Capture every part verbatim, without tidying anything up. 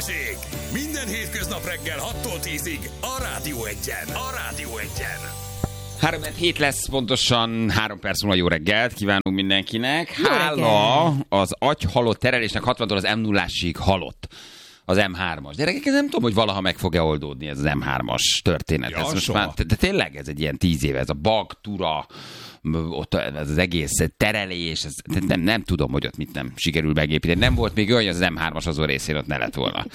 Balázsék! Minden hétköznap reggel hattól tízig a Rádió Egyen. A Rádió Egyen. három hét lesz, pontosan három perc múlva jó reggelt kívánunk mindenkinek. Hála az agy halott terelésnek hatvantól az em nullásig halott. Az em hármas. Gyerekek, ez nem tudom, hogy valaha meg fog-e oldódni ez az em hármas történet. Ja, ez most már, de tényleg ez egy ilyen tíz éve, ez a bug, tura, ott ez az egész terelés, ez, nem, nem tudom, hogy ott mit nem sikerül megépíteni. Nem volt még olyan, hogy az em hármas azon részén ott ne lett volna.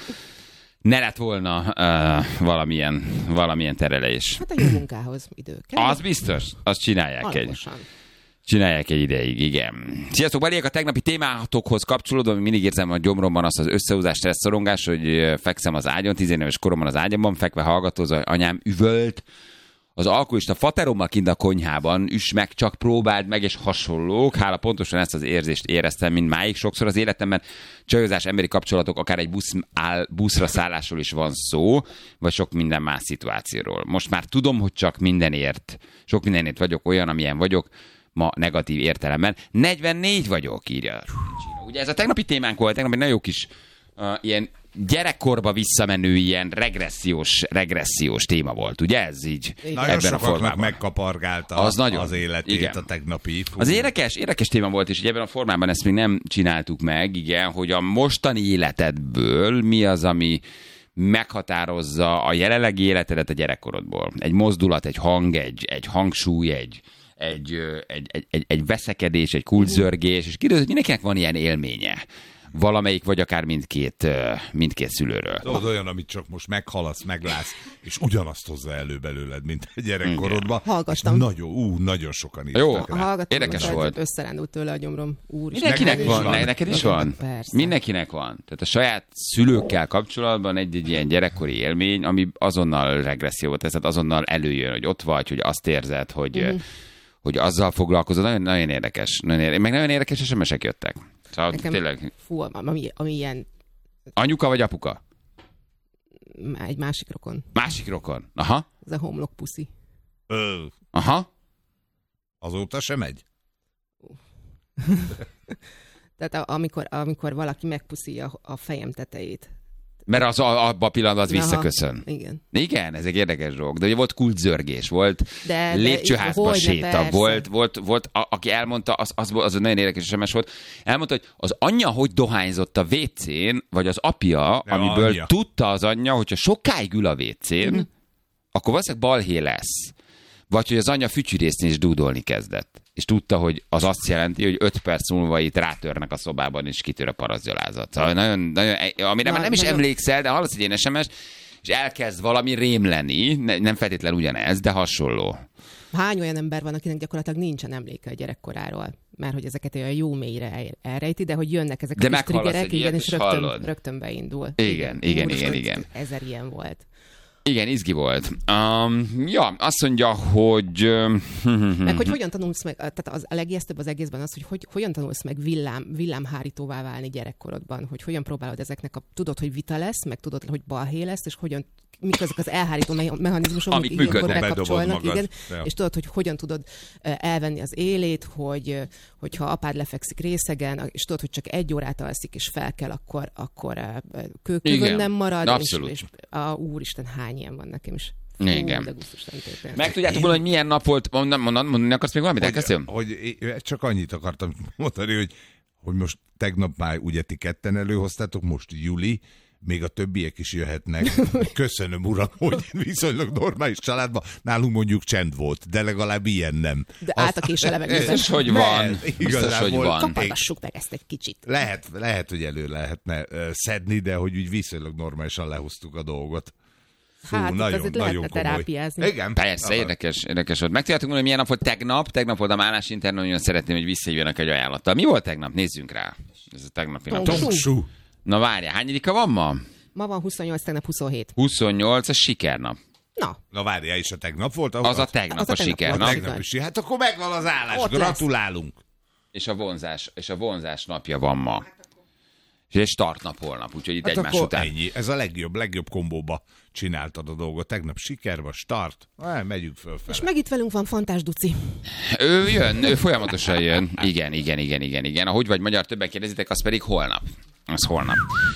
Ne lett volna uh, valamilyen, valamilyen terelés. Hát a jó munkához idő kell. Az biztos, azt csinálják Alaposan. egy. Csinálják egy ideig, igen. Sziasztok, Baliek, a tegnapi témátokhoz kapcsolódva, még mindig érzem a gyomromban azt az összehúzás, stressz, szorongás, hogy fekszem az ágyon, tizenéves koromban az ágyamban, fekve hallgatózva, anyám üvölt, az alkoholista faterommal kint a konyhában, üss meg, csak próbáld meg, és hasonlók. Hála pontosan ezt az érzést éreztem mindmáig. Sokszor az életemben csajozás, emberi kapcsolatok, akár egy busz áll, buszra szállásról is van szó, vagy sok minden más szituációról. Most már tudom, hogy csak mindenért, sok mindenért vagyok olyan, amilyen vagyok, ma negatív értelemben. negyvennégy vagyok, írja. Ugye ez a tegnapi témánk volt, tegnap egy nagyon jó kis uh, ilyen gyerekkorba visszamenő ilyen regressziós, regressziós téma volt, ugye ez így? Nagyon sokaknak megkapargálta az, nagyon, az életét, igen. A tegnapi. Fú. Az érdekes, érdekes téma volt, és ebben a formában ezt még nem csináltuk meg, igen, hogy a mostani életedből mi az, ami meghatározza a jelenlegi életedet a gyerekkorodból. Egy mozdulat, egy hang, egy, egy hangsúly, egy Egy, egy, egy, egy, egy veszekedés, egy kulcszörgés, és kiderül, hogy mindenkinek van ilyen élménye. Valamelyik, vagy akár mindkét, mindkét szülőről. Tudod, olyan, amit csak most meghalasz, meglátsz, és ugyanazt hozza elő belőled, mint a gyerekkorodban. Hallgattam. Nagyon, ú, nagyon sokan írtak jó, rá. Hallgattam, érdekes volt. Összerendült tőle a gyomrom. Úr, mindenkinek van, van, neked is van? Persze. Mindenkinek van. Tehát a saját szülőkkel kapcsolatban egy-egy ilyen gyerekkori élmény, ami azonnal regressziót tesz, tehát azonnal előjön, hogy ott vagy, hogy azt érzed, hogy... Uh-huh. hogy azzal foglalkozol, nagyon, nagyon érdekes. Nagyon érdekes. Meg nagyon érdekes es em esek jöttek. Szóval nekem, tényleg... Fú, ami, ami ilyen... Anyuka vagy apuka? Egy másik rokon. Másik rokon? Aha. Ez a homlok puszi. Ö. Aha. Azóta sem megy? Tehát a, amikor, amikor valaki megpuszíja a, a fejem tetejét. Mert az abban a pillanatban az visszaköszön. Igen. Igen, ez egy érdekes dolog. De ugye volt kulcszörgés, volt de, lépcsőházban de, séta, volt, volt, volt a, aki elmondta, az, az, az nagyon érdekes es em es volt, elmondta, hogy az anyja hogy dohányzott a vécén, vagy az apja, de amiből anyja. Tudta az anyja, hogyha sokáig ül a vécén, mm. akkor valószínűleg balhé lesz. Vagy hogy az anyja fütyűrészni és dúdolni kezdett. És tudta, hogy az azt jelenti, hogy öt perc múlva itt rátörnek a szobában, és kitör a parasztgyalázat. Szóval nagyon, nagyon, amire már nem is emlékszel, de hallasz egy ilyen es em es, és elkezd valami rémleni, nem feltétlenül ugyanez, de hasonló. Hány olyan ember van, akinek gyakorlatilag nincsen emléke a gyerekkoráról? Mert hogy ezeket olyan jó mélyre elrejti, de hogy jönnek ezek de a triggerek, igen, és rögtön, hallod. rögtön beindul. Igen, igen, Úr, igen, igen. Ezer ilyen volt. Igen, izgi volt. Um, ja, azt mondja, hogy... meg hogy hogyan tanulsz meg, tehát az a legijesztőbb az egészben az, hogy, hogy hogyan tanulsz meg villám, villámhárítóvá válni gyerekkorodban, hogy hogyan próbálod ezeknek a... Tudod, hogy vita lesz, meg tudod, hogy balhé lesz, és hogyan mik azok az elhárító mechanizmusok, amik ilyenkor bekapcsolnak, igen, ja. És tudod, hogy hogyan tudod elvenni az élét, hogy hogyha apád lefekszik részegen, és tudod, hogy csak egy órát alszik, és fel kell, akkor, akkor kőkövön nem marad, és, és a úristen, hány ilyen van nekem is. Fú, igen. Meg tudjátok volna, hogy milyen nap volt, mondani, mondani akarsz még valamit? Hogy, hogy csak annyit akartam mondani, hogy, hogy most tegnap már ugye ti ketten előhoztátok, most Juli, még a többiek is jöhetnek. Köszönöm, uram, hogy viszonylag normális családban. Nálunk mondjuk csend volt, de legalább ilyen nem. De állt a kés a levegőben. Biztos, hogy van. Biztos, hogy van. Kapargassuk meg ezt egy kicsit. Lehet, lehet, hogy elő lehetne uh, szedni, de hogy úgy viszonylag normálisan lehoztuk a dolgot. Fú, hát nagyon, azért lehetne terápiázni. Igen. Persze, érdekes, érdekes volt. Meg tudjátok mondani, hogy milyen nap volt tegnap? Tegnap volt a Málás Internet, nagyon szeretném, hogy visszajönnek egy ajánlattal. Mi volt tegnap? Nézzünk rá. Ez a tegnapi nap. Tongsú. Na várjál, hányadika van ma? Ma van huszonnyolc, tegnap huszonhét. huszonnyolc, ez sikernap. Na. Na várjál, és a tegnap volt? Az, az a tegnap az a, a sikernap. A tegnap is. Hát akkor megvan az állás, ott gratulálunk. Lesz. És a vonzás, és a vonzás napja van ma. És egy startnap holnap, úgyhogy itt hát egymás után. Ennyi. Ez a legjobb, legjobb kombóba csináltad a dolgot. Tegnap sikerva, start, ah, megyünk fölfele. És meg itt velünk van Fantás Duci. Ő jön, ő folyamatosan jön. Igen, igen, igen, igen, igen. Ahogy vagy magyar, többen kérdezitek, az pedig holnap. Az holnap.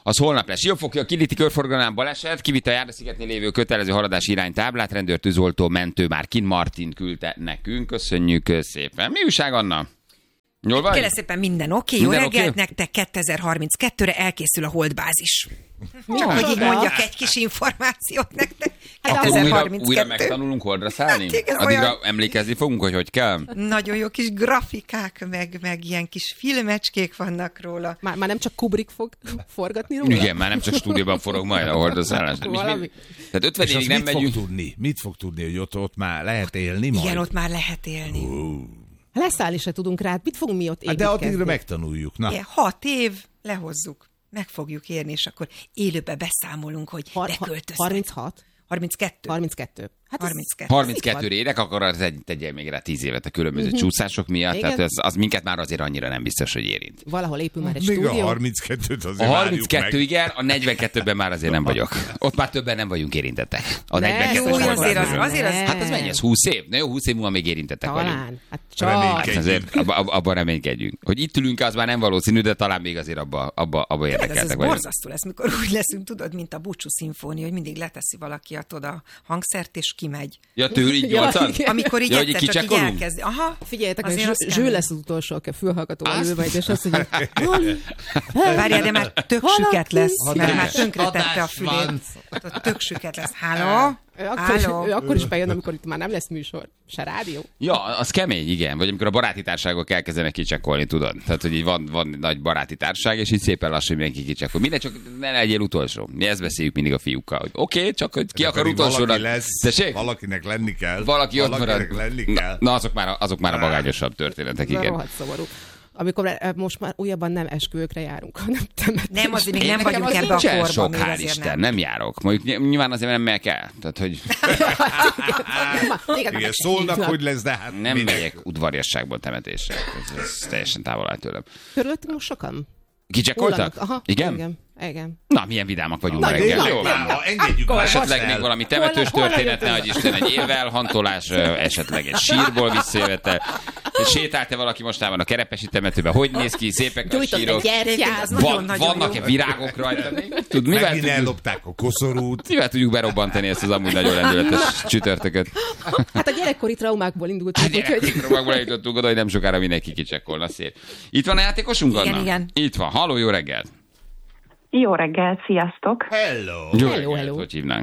Az holnap lesz. Siófoki a Kiliti körforgalomán baleset, kivitte a Járdaszigetnél lévő kötelező haladási iránytáblát, rendőr, tűzoltó, mentő már kin Martin küldte nekünk. Köszönjük szépen. Mi újság, Anna? Jól vagy? Kérlek szépen, minden oké. Okay. Jó Minden reggelt okay? nektek, kétezer-harminckettőre elkészül a holdbázis. Jó, Csak hogy így de- mondjak egy kis információt nektek. Akkor újra, kétezer-harminckettő. újra megtanulunk holdra szállni? Hát igen, Addigra olyan- emlékezni fogunk, hogy hogy kell? Nagyon jó kis grafikák, meg, meg ilyen kis filmecskék vannak róla. Már, már nem csak Kubrick fog forgatni róla? Igen, már nem csak stúdióban forog majd a holdra szállás. de mi- Valami. Tehát ötven És évig azt nem mit megyünk. fog tudni? Mit fog tudni, hogy ott, ott már lehet élni majd? Igen, ott már lehet élni. Leszállni se tudunk rá, mit fogunk mi ott Hát de építkezni? addigra megtanuljuk. Na. Igen, hat év, lehozzuk. Meg fogjuk érni, és akkor élőbe beszámolunk, hogy Har- beköltöztek. harminchat? harminckettő. harminckettő. Hát ez- harminckettő. harminckettőre érek, akkor az egy, tegyél még rá tíz évet a különböző uh-huh. csúszások miatt, Igen. tehát az, az minket már azért annyira nem biztos, hogy érint. Valahol épül már egy Még a stúdió. harminckettőt A azért várjuk harminckettő meg. igen, a negyvenkettőben már azért nem vagyok. Ott már többen nem vagyunk érintettek. A Ne, negyvenkettős jó, volt azért már az- közül. azért az- Hát az mennyi, ez húsz év? Na jó, húsz év múlva még érintettek vagyunk. Talán. Hát csak. Reménykedj. Hát azért abban abba, abba reménykedjünk. Hogy itt ülünk, az már nem valószínű, de talán még azért abba, abba, abba Ez, ez érdekeltek vagyunk. borzasztó lesz, mikor úgy leszünk, tudod, mint a búcsú szimfónia, hogy mindig leteszi valaki a, tudod, a hangszert, és kimegy. Ja, tőle így Ja, nyolcan? igen. Amikor így Ja, hogy egyszer csak így kicsekkolunk? elkezdi. Aha, Figyeljetek, azért hogy az Zső kell. lesz az utolsó, aki a fülhallgatóval ül majd, és azt mondja, Joli, Várjál, de már tök Valaki- süket lesz, mert Igen. már tönkretette a fülét. Ott tök süket lesz. Háló? ő akkor, Háló? ő akkor is bejön, amikor itt már nem lesz műsor. Se rádió. Ja, az kemény, igen. Vagy amikor a baráti társaságok elkezdenek kicsekkolni, tudod? Tehát, hogy így van, van nagy baráti társaság, és így szépen lassan mindenki kicsekkol. Minden csak ne legyél utolsó. Mi ezt beszéljük mindig a fiúkkal, hogy oké, okay, csak hogy ki De akar pedig utolsónak. valaki lesz, Tessék? valakinek lenni kell. Valaki ott Valakinek marad. lenni Na, kell. na azok, már, azok már a magányosabb történetek, Na, igen. rohadt szomorú. Amikor eh, most már újabban nem esküvőkre járunk, hanem temetésre. Nem, azért még Én nem nekem vagyunk az ebbe a nincsen korba, sok, még hál' azért Isten, nem. nem járok. Mondjuk nyilván azért nem megyek el. Tehát, hogy Téged Igen, meg szólnak, hívnak. hogy lesz, de hát nem minek? megyek udvariasságból temetésre. Ez, ez teljesen távol áll tőlem. Körülöttünk most sokan? Kicsekkoltak? Hullanak. Aha, Igen? Igen. Igen. Na, milyen vidámak vagyunk ma Na, reggel. na, Jó. na, Na, engedjük már Esetleg el. még valami temetős Hol- hol történet, nagyon nehogy Isten egy élvelhantolás, ö, esetleg egy sírból visszajövetel. Sétált-e valaki mostában a Kerepesi temetőben? Hogy néz ki? Szépek a Gyújtott egy sírok? gyertyát. Az nagyon- Van, nagyon vannak-e jó. virágok rajta? Tud, mivel Megint tudjuk, ellopták a koszorút. mivel tudjuk berobbantani ezt az amúgy nagyon lendületes csütörtököt? Hát a gyerekkori traumákból indultunk, Hát úgyhogy... gyerekkoromban eljutottunk oda, hogy nem sokára mindenki kicsekkolna, szép. Itt van a játékosunk, Igen, Anna? igen. Itt van. Halló, jó reggelt! Jó reggelt, sziasztok! Hello! Jó Hello, reggelt, hello. hogy hívnánk?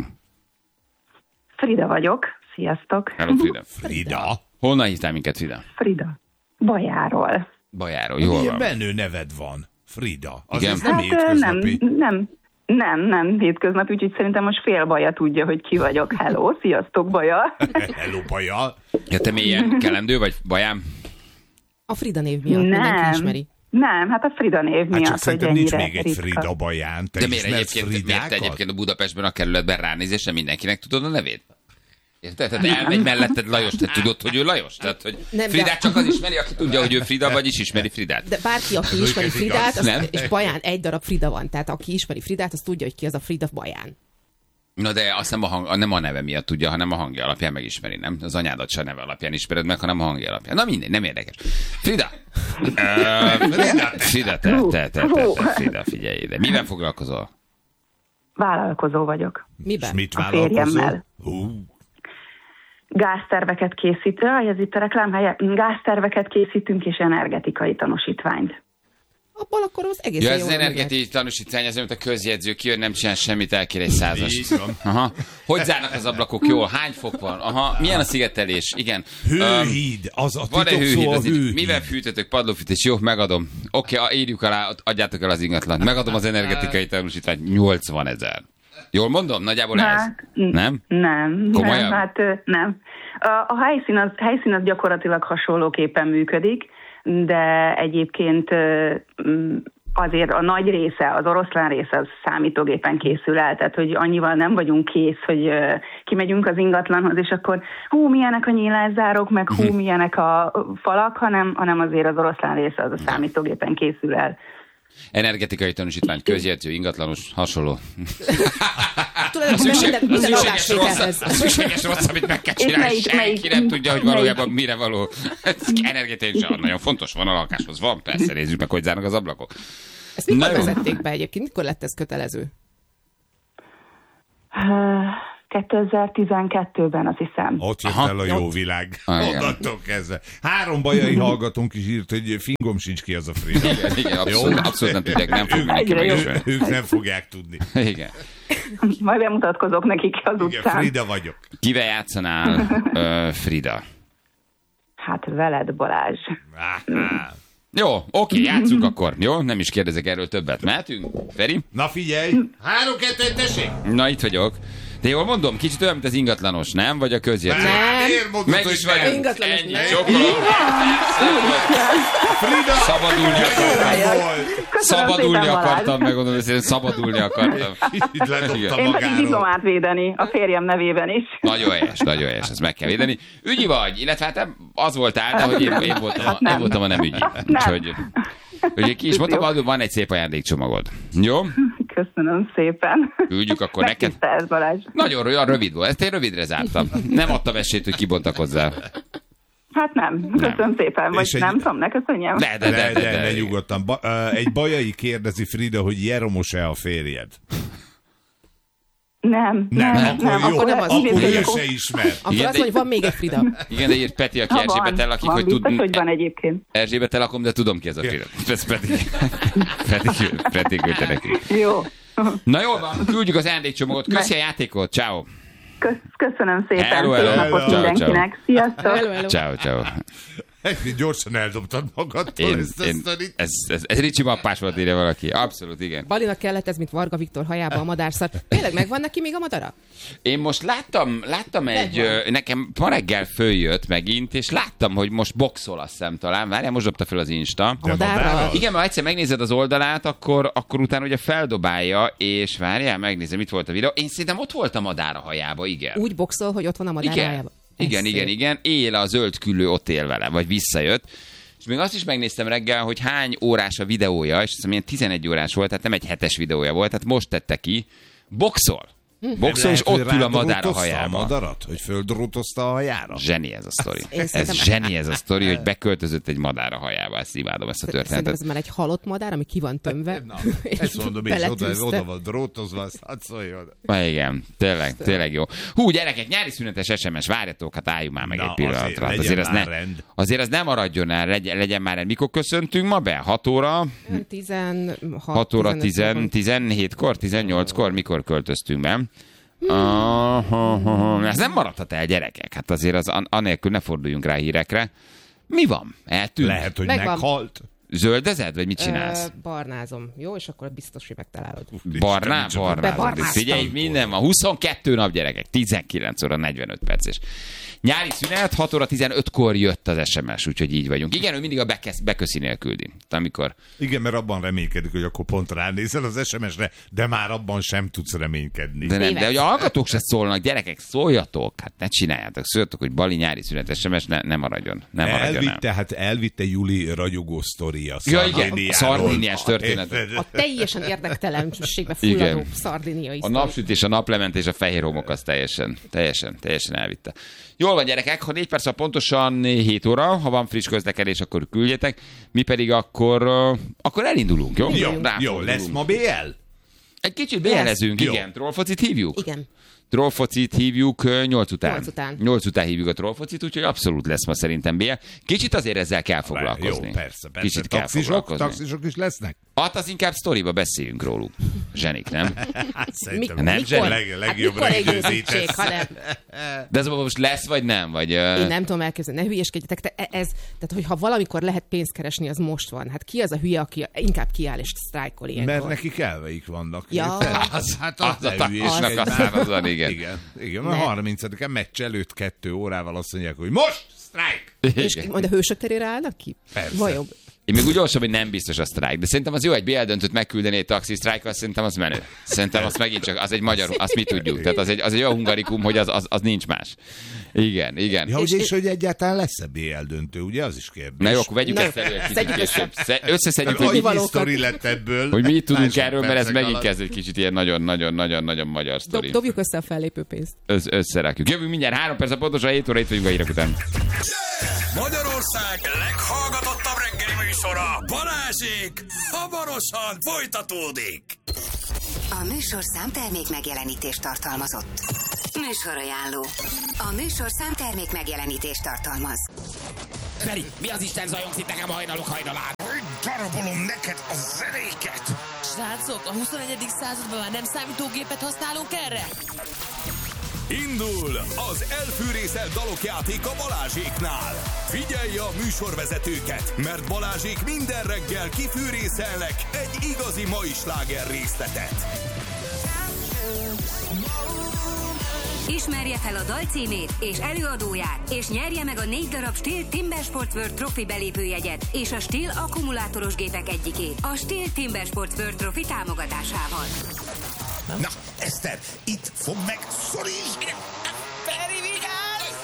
Frida vagyok, sziasztok! Hello, Frida. Frida. Honnan hívtál minket, Frida? Frida. Bajáról. Bajáról, jól Milyen van. menő neved van? Frida. Az Igen. ez nem Hát ö, nem, hétköznapi. nem, nem, nem hétköznap, úgyhogy szerintem most fél Baja tudja, hogy ki vagyok. Hello, sziasztok, Baja! Hello, Baja. Ja, te mélyen kelendő vagy bajám? A Frida név miatt mindenki Nem, ismeri. nem, hát a Frida név Hát miatt, csak hogy szerintem nincs ennyire még egy ritka. Frida Baján. Te De miért ismersz egyébként, miért Fridákat? te egyébként a Budapestben a kerületben ránézésre mindenkinek tudod a nevét? Érted? Tehát elmegy melletted Lajos, te tudod, hogy ő Lajos? Tehát, hogy Nem, Fridát de- csak az ismeri, aki tudja, hogy ő Frida, vagyis ismeri Fridát. De bárki, aki ismeri ez Fridát, igaz. Nem? azt, és Baján egy darab Frida van, tehát aki ismeri Fridát, az tudja, hogy ki az a Frida Baján. Na de azt nem a, hang, nem a neve miatt tudja, hanem a hangja alapján megismeri, nem? Az anyádat se neve alapján ismered meg, hanem a hangja alapján. Na mindegy, nem érdekes. Frida! Ö, Frida, te, te, te, te, te, Frida, figyelj ide. Miben foglalkozol? Vállalkozó vagyok. Miben? És mit A vállalkozol? férjemmel. Hú, Gázterveket készítő, ez itt a reklámhelye, gázterveket készítünk és energetikai tanúsítványt. Abból akkor az egész Ja, jó ez az meg energetikai tanúsítvány, ez mint a közjegyző, kijön, nem csinál semmit, elkér egy százas. így van. Aha. Hogy zárnak az ablakok jól? Hány fok van? Aha. Milyen a szigetelés? Igen. Öm, Hőhíd, az a Van-e titok hőhíd? szó a Az így, hőhíd. mivel fűtötök? Padlófűtés? Jó, megadom. Oké, okay, írjuk alá, adjátok el az ingatlant. Megadom az energetikai tanúsítványt. nyolcvan ezer. Jól mondom? Nagyjából ez? Hát, n- Nem? Nem, Komolyan? nem, hát ö, nem. A, a helyszín, az, helyszín az gyakorlatilag hasonlóképpen működik, de egyébként ö, m, azért a nagy része, az oroszlán része az számítógépen készül el, tehát hogy annyival nem vagyunk kész, hogy ö, kimegyünk az ingatlanhoz, és akkor hú, milyenek a nyílászárok, meg hú, milyenek a falak, hanem, hanem azért az oroszlán része az a számítógépen készül el. Energetikai tanúsítvány, közjegyző, ingatlanos, hasonló. Tulajdonképpen minden, minden szükséges rossz, adásvételhez. a szükséges rossz, amit meg kell És csinálni, melyik- senki melyik- nem tudja, hogy melyik- valójában mire való. Energetikai nagyon fontos, van a lakáshoz, van, persze, nézzük meg, hogy zárnak az ablakok. Ezt mikor Na jó. vezették be egyébként? Mikor lett ez kötelező? kétezer-tizenkettőben azt hiszem. Ott jött Aha. el a jó világ. Ah, igen. Onnantól kezdve. Három bajai hallgatónk is írt, hogy fingom sincs ki az a Frida. Igen, igen, abszolút, abszolút nem tudják, nem fog mindenki Egyre jobb. megismerni. Ők nem fogják tudni. Igen. Majd bemutatkozok nekik az Igen, utcán. Frida vagyok. Kivel játszanál, uh, Frida? Hát veled, Balázs. Áhá. Jó, oké, játszunk akkor. Jó, nem is kérdezek erről többet. Mehetünk? Feri? Na figyelj! Három kettő tessék! Na, itt vagyok. De jól mondom, kicsit olyan, mint az ingatlanos, nem? Vagy a közjegyző? Nem. Miért mondod, Meg hogy is nem? vagyunk. Ingatlanos Ennyi, nem. csokkolom. Frida! Szabadulni akartam. Volt. Köszönöm Szabadulni szépen, Balázs. akartam, megmondom, hogy szabadulni akartam. Kicsit ledobta Igen. Én pedig magáról. diplomát védeni, a férjem nevében is. Nagyon helyes, nagyon helyes, ezt meg kell védeni. Ügyi vagy, illetve hát az voltál, de hogy én, én, voltam, a, én voltam a nem ügyi. Úgyhogy, úgyhogy ki is mondtam, van egy szép ajándékcsomagod. Jó? Köszönöm szépen. Küldjük akkor neked. Megtisztelsz, Balázs. Nagyon olyan rövid volt, ezt én rövidre zártam. Nem adtam esélyt, hogy kibontakozzál. Hát nem. Köszönöm szépen. Vagy És egy- nem tudom, ne köszönjem. De, de, De, de, de, de, de nyugodtan. Ba, uh, egy bajai kérdezi Frida, hogy Jeromos-e a férjed? Nem, Nem, nem, akkor nem, jó, akkor nem az. úgy akkor érzi, ő hogy se ismer. Akkor Igen, azt de- mondja, hogy van még egy Frida. Igen, de írt Peti, aki Ha Erzsébettel lakik, van, hogy biztos, tud... hogy van egyébként. Erzsébettel lakom, de tudom ki ez a Frida. Ez Peti. Peti, Peti küldte neki. Jó. Na jól van, küldjük az ajándékcsomagot. Köszi a játékot, ciao. Kösz, köszönöm szépen. Hello, Szép hello. napot Ciao, mindenkinek. Sziasztok. Hello, hello. Ciao, ciao. Gyorsan eldobtad magadtól Én, ezt a én, sztorit. ez, ez, ez Ricsi mappás volt, írja valaki. Abszolút, igen. Balinak kellett ez, mint Varga Viktor hajába a madárszar. Tényleg megvan neki még a madara? Én most láttam, láttam egy, Megvan. ö, nekem ma reggel följött megint, és láttam, hogy most boxol, azt hiszem talán. Várjál, most dobta fel az Insta. A madárral? madárral? Igen, mert egyszer megnézed az oldalát, akkor, akkor utána ugye feldobálja, és várjál, megnézem, mit volt a videó. Én szerintem ott volt a madár a hajába, igen. Úgy boxol, hogy ott van a madár Igen, hajába. igen, Ez igen, szép. igen. Él a zöld küllő, ott él vele, vagy visszajött. És még azt is megnéztem reggel, hogy hány órás a videója, és azt milyen tizenegy órás volt, tehát nem egy hetes videója volt, tehát most tette ki. Boxol. Boxol, és Lehet, hogy ott ül a madár a rádrótozta hajába. a madarat? Hogy földrótozta a hajára? Zseni ez a sztori. Én Ez szerintem- zseni ez a sztori, hogy beköltözött egy madár a hajába. Ezt imádom, ezt a Szerintem történetet. ez már egy halott madár, ami ki van tömve. Na, és ezt mondom, és oda, beletűzte. oda van drótozva, azt hadd szóljon. Na igen, tényleg, tényleg jó. Hú, gyerekek, nyári szünetes es em es, várjatok, hát álljunk már meg Na, egy pillanatra. azért Hát legyen azért, az már ne, rend. azért az nem maradjon el, legyen, legyen már rend. Mikor köszöntünk ma be? hat óra? tizenhat, hat óra tizenöt tizenhétkor, tizennyolckor, mikor költöztünk be? Uh, ez nem maradhat el, gyerekek. Hát azért az an- anélkül ne forduljunk rá hírekre. Mi van? Eltűnt? Lehet, hogy Megvan. meghalt. Zöldezed, vagy mit csinálsz? Ö, barnázom. Jó, és akkor biztos, hogy megtalálod. Barná, Nincs, nincs, barnázod. Bebarnáztam. Figyelj, minden van. huszonkettő nap, gyerekek. tizenkilenc óra negyvenöt perc. És nyári szünet, hat óra tizenötkor jött az es em es, úgyhogy így vagyunk. Igen, ő mindig a bekesz, beköszinél küldi. Amikor Igen, mert abban reménykedik, hogy akkor pont ránézel az es em esre, de már abban sem tudsz reménykedni. De nem, de Tévedsz. hogy a hallgatók se szólnak, gyerekek, szóljatok, hát ne csináljátok, szóljatok, hogy Bali nyári szünet es em es ne, ne maradjon, ne maradjon el. Elvitte, hát elvitte Juli ragyogó sztoria. Ja, igen, Szardiniáról. a szardiniás történet. A teljesen érdektelenségbe fulladó Igen. szardiniai A sztori. napsütés, a naplement és a fehér homok az teljesen, teljesen, teljesen elvitte. Jól van, gyerekek, ha négy perc van pontosan hét óra, ha van friss közlekedés, akkor küldjetek, mi pedig akkor, uh, akkor elindulunk, jó? Jó, jó, Ráfordulunk. lesz ma bé el? Egy kicsit bé elezünk, Jó. igen. Trollfocit hívjuk? Igen. Trollfocit hívjuk uh, nyolc után. Nyolc után. nyolc után hívjuk a trollfocit, úgyhogy abszolút lesz ma szerintem bé el. Kicsit azért ezzel kell foglalkozni. Jó, persze, persze. Kicsit kell Taxisok, foglalkozni. taxisok is lesznek? Hát az inkább sztoriba beszéljünk róluk. Zsenik, nem? Hát szerintem Mik- Nem, mikor? Zseni? leg, Hát legjobb mikor egy rögzítés. őszítség, ha nem. De ez most lesz, vagy nem? Vagy, uh... Én nem tudom elképzelni, ne hülyeskedjetek, te ez, tehát hogyha valamikor lehet pénzt keresni, az most van. Hát ki az a hülye, aki inkább kiáll és sztrájkol ilyenkor? Mert neki elveik vannak. Ja. érted? Az, hát Az a ne taxisnak hülyéskedj a már. szárazon, igen. Igen, igen. A Ne. harmincadikán meccs előtt kettő órával azt mondják, hogy most sztrájk! És majd a hősök terére állnak ki? Persze. Vajon? Én még úgy olvasom, hogy nem biztos a sztrájk, de szerintem az jó, egy bé el döntőt megküldeni egy taxi sztrájkkal, szerintem az menő. Szerintem az megint csak, az egy magyar, azt mi tudjuk. Tehát az egy, az egy olyan hungarikum, hogy az, az, az nincs más. Igen, igen. Ja, És- és, és hogy egyáltalán lesz-e bé el döntő, ugye? Az is kérdés. Na jó, akkor vegyük Na, ezt elő egy kicsit szedjük később. Sze- Összeszedjük, Annyi hogy, valókat. sztori lett ebből. hogy mit tudunk Másodpercek erről, mert ez megint alatt. kezd egy kicsit ilyen nagyon-nagyon-nagyon-nagyon magyar Dob, sztori. dobjuk össze a fellépő pénzt. Össz, összerakjuk. Jövünk mindjárt három perc, pontosan hét óra, itt vagyunk a hírek után. Magyarország leghallgatottabb reggeli műsor. műsora. Balázsék hamarosan folytatódik. A műsorszám termék megjelenítést tartalmazott. Műsorajánló. A műsorszám termék megjelenítést tartalmaz. Feri, mi az Isten zajongsz itt nekem hajnalok hajnalán? Hogy darabolom neked a zenéket? Srácok, a huszonegyedik században már nem számítógépet használunk erre? Indul az elfűrészelt dalok játéka Balázséknál. Figyelj a műsorvezetőket, mert Balázsék minden reggel kifűrészelnek egy igazi mai sláger részletet. Ismerje fel a dal címét és előadóját, és nyerje meg a négy darab Stihl Timber Sports World Trophy belépőjegyet és a Stihl akkumulátoros gépek egyikét a Stihl Timber Sports World Trophy támogatásával. Na, Eszter, itt fog meg, szorítsd! Feri, vigyázz!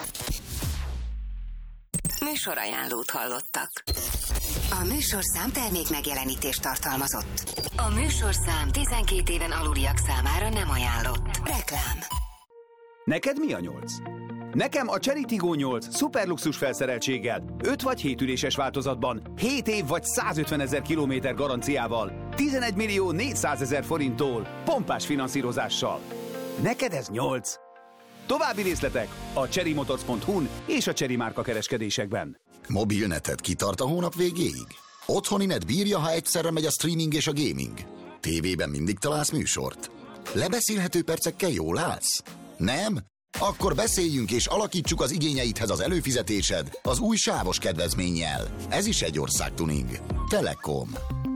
Műsorajánlót hallottak. A műsorszám termék megjelenítést tartalmazott. A műsorszám tizenkét éven aluliak számára nem ajánlott. Reklám. Neked mi a nyolc? Nekem a Chery Tiggo nyolc szuperluxus felszereltséggel, öt vagy hét üléses változatban, hét év vagy százötvenezer kilométer garanciával, tizenegy millió négyszázezer forinttól, pompás finanszírozással. Neked ez nyolc. További részletek a cherrymotors pont hu-n és a Chery márka kereskedésekben. Mobilneted kitart a hónap végéig? Otthoni net bírja, ha egyszerre megy a streaming és a gaming? Tévében mindig találsz műsort? Lebeszélhető percekkel jól állsz? Nem? Akkor beszéljünk és alakítsuk az igényeidhez az előfizetésed az új sávos kedvezménnyel. Ez is egy országtuning. Telekom.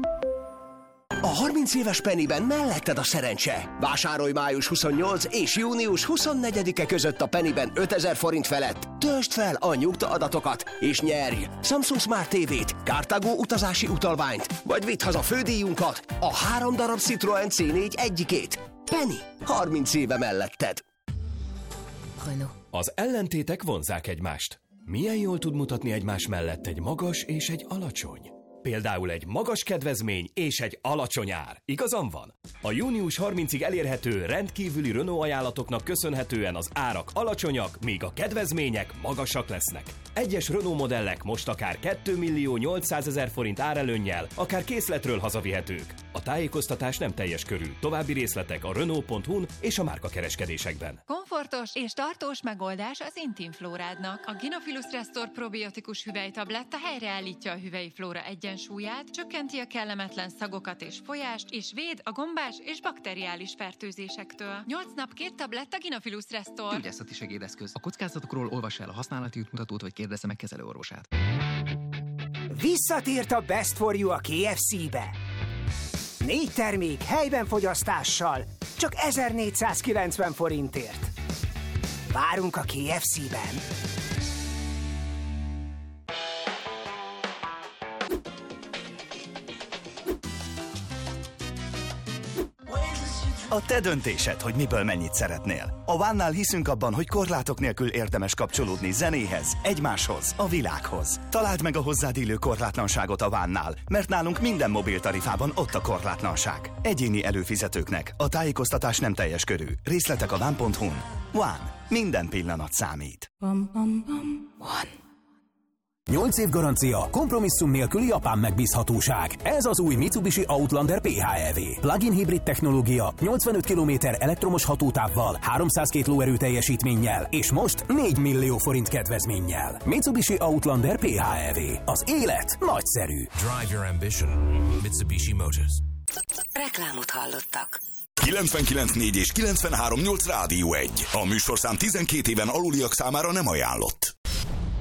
A harminc éves Pennyben melletted a szerencse. Vásárolj május huszonnyolcadika és június huszonnegyedike között a Pennyben ötezer forint felett. Töltsd fel a nyugta adatokat, és nyerj Samsung Smart té vét, Cartago utazási utalványt, vagy vidd haza fődíjunkat, a három darab Citroen cé négy egyikét. Penny, harminc éve melletted. Renault. Az ellentétek vonzzák egymást. Milyen jól tud mutatni egymás mellett egy magas és egy alacsony? Például egy magas kedvezmény és egy alacsony ár. Igazam van? A június harmincadikáig elérhető rendkívüli Renault ajánlatoknak köszönhetően az árak alacsonyak, míg a kedvezmények magasak lesznek. Egyes Renault modellek most akár két millió nyolcszázezer forint árelőnnyel, akár készletről hazavihetők. A tájékoztatás nem teljes körű. További részletek a Renault pont hu-n és a márkakereskedésekben. Komfortos és tartós megoldás az Intimflórádnak. A Gynophilus Restore probiotikus hüvelytabletta helyreállítja a hüvelyi flóra egyensúlyát, csökkenti a kellemetlen szagokat és folyást, és véd a gombás és bakteriális fertőzésektől. nyolc nap két tabletta Gynophilus Restore. Gyógyászati segédeszköz. A kockázatokról olvassa el a használati útmutatót, vagy kérdezze meg kezelőorvosát. Visszatért a Best for You a ká ef cé-be. Négy termék helyben fogyasztással, csak ezernégyszázkilencven forintért. Várunk a ká ef cé-ben. A te döntésed, hogy miből mennyit szeretnél. A One-nál hiszünk abban, hogy korlátok nélkül érdemes kapcsolódni zenéhez, egymáshoz, a világhoz. Találd meg a hozzád illő korlátlanságot a One-nál, mert nálunk minden mobiltarifában ott a korlátlanság. Egyéni előfizetőknek a tájékoztatás nem teljes körű. Részletek a one pont hu-n. One. Minden pillanat számít. One. nyolc év garancia, kompromisszum nélküli japán megbízhatóság. Ez az új Mitsubishi Outlander pé há é vé. Plug-in hibrid technológia, nyolcvanöt kilométer elektromos hatótávval, háromszázkettő lóerő teljesítménnyel, és most négy millió forint kedvezménnyel. Mitsubishi Outlander pé há é vé. Az élet nagyszerű. Drive your ambition. Mitsubishi Motors. Reklámot hallottak. kilencvenkilenc négy és kilencvenhárom nyolc Rádió egy. A műsorszám tizenkét éven aluliak számára nem ajánlott.